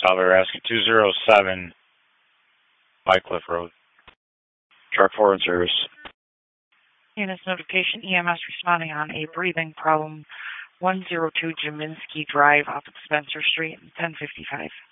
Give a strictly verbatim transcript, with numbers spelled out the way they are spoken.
Salve Rescue two zero seven, Wycliffe Road. Truck four in service. Units notification, E M S responding on a breathing problem, one oh two Jaminsky Drive off of Spencer Street, ten fifty-five.